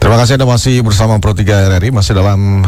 Terima kasih Anda masih bersama Pro 3 RRI, masih dalam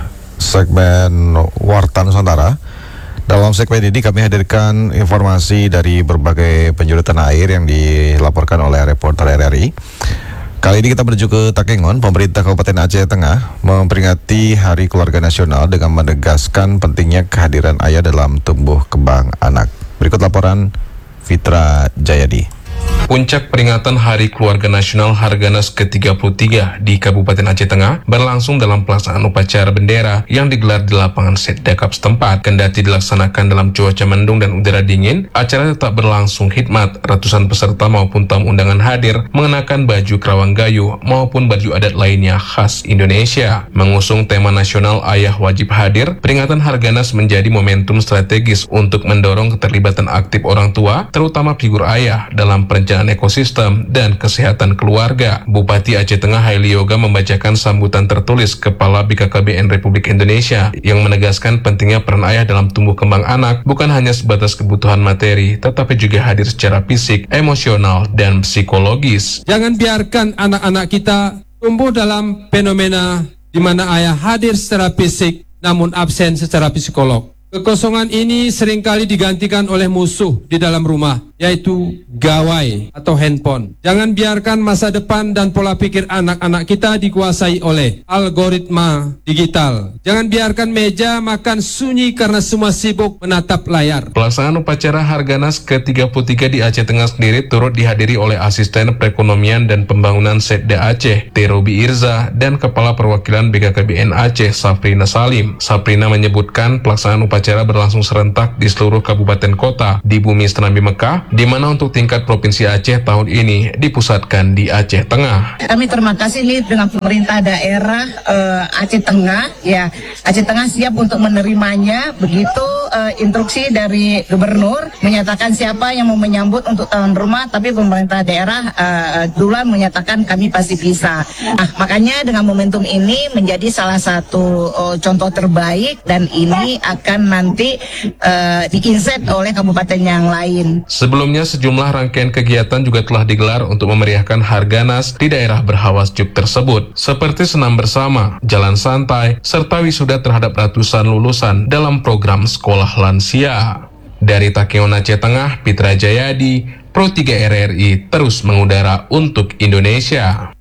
segmen Warta Nusantara. Dalam segmen ini kami hadirkan informasi dari berbagai penjuru tanah air yang dilaporkan oleh reporter RRI. Kali ini kita menuju ke Takengon. Pemerintah Kabupaten Aceh Tengah memperingati Hari Keluarga Nasional dengan menegaskan pentingnya kehadiran ayah dalam tumbuh kembang anak. Berikut laporan Fitra Jayadi. Puncak peringatan Hari Keluarga Nasional Harganas ke-33 di Kabupaten Aceh Tengah berlangsung dalam pelaksanaan upacara bendera yang digelar di lapangan Setdakap setempat. Kendati dilaksanakan dalam cuaca mendung dan udara dingin, acara tetap berlangsung hikmat. Ratusan peserta maupun tamu undangan hadir mengenakan baju kerawang gayo maupun baju adat lainnya khas Indonesia. Mengusung tema nasional Ayah Wajib Hadir, peringatan Harganas menjadi momentum strategis untuk mendorong keterlibatan aktif orang tua, terutama figur ayah, dalam perencanaan ekosistem dan kesehatan keluarga. Bupati Aceh Tengah Haili Yoga membacakan sambutan tertulis Kepala BKKBN Republik Indonesia yang menegaskan pentingnya peran ayah dalam tumbuh kembang anak bukan hanya sebatas kebutuhan materi, tetapi juga hadir secara fisik, emosional, dan psikologis. Jangan biarkan anak-anak kita tumbuh dalam fenomena di mana ayah hadir secara fisik namun absen secara psikolog. Kekosongan ini seringkali digantikan oleh musuh di dalam rumah, yaitu gawai atau handphone. Jangan biarkan masa depan dan pola pikir anak-anak kita dikuasai oleh algoritma digital. Jangan biarkan meja makan sunyi karena semua sibuk menatap layar. Pelaksanaan upacara Harganas ke-33 di Aceh Tengah sendiri turut dihadiri oleh Asisten Perekonomian dan Pembangunan Setda Aceh, Terobi Irza, dan Kepala Perwakilan BKKBN Aceh, Safrina Salim. Safrina menyebutkan pelaksanaan upacara berlangsung serentak di seluruh kabupaten kota di bumi Serambi Mekah, di mana untuk tingkat Provinsi Aceh tahun ini dipusatkan di Aceh Tengah. Kami terima kasih nih dengan pemerintah daerah Aceh Tengah, ya Aceh Tengah siap untuk menerimanya. Begitu instruksi dari gubernur menyatakan siapa yang mau menyambut untuk tahun rumah, tapi pemerintah daerah duluan menyatakan kami pasti bisa. Nah, makanya dengan momentum ini menjadi salah satu contoh terbaik dan ini akan nanti diinset oleh kabupaten yang lain. Sebelumnya sejumlah rangkaian kegiatan juga telah digelar untuk memeriahkan Harganas di daerah berhawa sejuk tersebut, seperti senam bersama, jalan santai, serta wisuda terhadap ratusan lulusan dalam program sekolah lansia. Dari Takengon Aceh Tengah, Fitra Jayadi, Pro 3 RRI terus mengudara untuk Indonesia.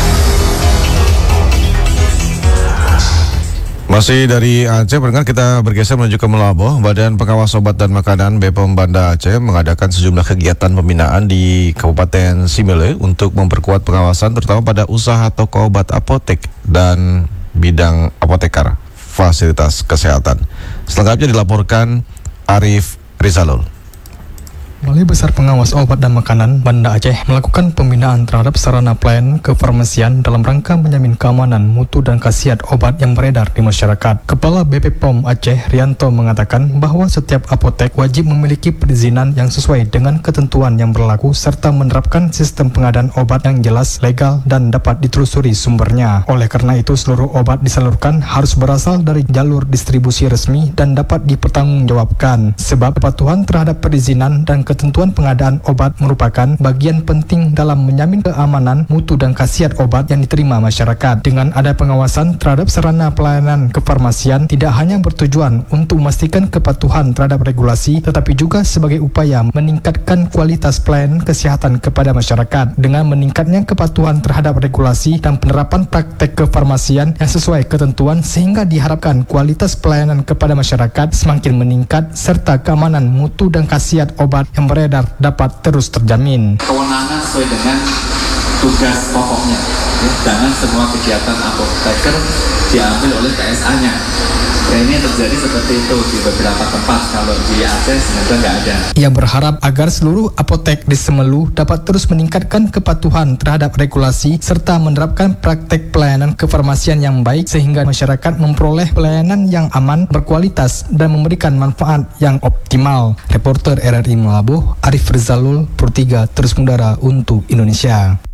Masih dari Aceh, pendengar, kita bergeser menuju ke Melaboh. Badan Pengawas Obat dan Makanan BPOM Banda Aceh mengadakan sejumlah kegiatan pembinaan di Kabupaten Simele untuk memperkuat pengawasan terutama pada usaha toko obat apotek dan bidang apotekar fasilitas kesehatan. Selengkapnya dilaporkan Arif Rizalul. Balai Besar Pengawas Obat dan Makanan Banda Aceh melakukan pembinaan terhadap sarana pelayanan kefarmasian dalam rangka menjamin keamanan, mutu dan khasiat obat yang beredar di masyarakat. Kepala BPOM Aceh Rianto mengatakan bahwa setiap apotek wajib memiliki perizinan yang sesuai dengan ketentuan yang berlaku serta menerapkan sistem pengadaan obat yang jelas, legal dan dapat ditelusuri sumbernya. Oleh karena itu, seluruh obat disalurkan harus berasal dari jalur distribusi resmi dan dapat dipertanggungjawabkan. Sebab kepatuhan terhadap perizinan dan ketentuan pengadaan obat merupakan bagian penting dalam menjamin keamanan, mutu dan khasiat obat yang diterima masyarakat. Dengan ada pengawasan terhadap sarana pelayanan kefarmasian tidak hanya bertujuan untuk memastikan kepatuhan terhadap regulasi, tetapi juga sebagai upaya meningkatkan kualitas pelayanan kesehatan kepada masyarakat. Dengan meningkatnya kepatuhan terhadap regulasi dan penerapan praktek kefarmasian yang sesuai ketentuan, sehingga diharapkan kualitas pelayanan kepada masyarakat semakin meningkat serta keamanan, mutu dan khasiat obat yang beredar dapat terus terjamin. Kewenangan sesuai dengan tugas pokoknya. Jangan semua kegiatan apoteker diambil oleh KSA-nya. Ini terjadi seperti itu di beberapa tempat, kalau di Aceh sebenarnya nggak ada. Ia berharap agar seluruh apotek di Semelu dapat terus meningkatkan kepatuhan terhadap regulasi serta menerapkan praktek pelayanan kefarmasian yang baik sehingga masyarakat memperoleh pelayanan yang aman, berkualitas dan memberikan manfaat yang optimal. Reporter RRI Melabuh, Arif Rizalul, Pro 3 terus mengudara untuk Indonesia.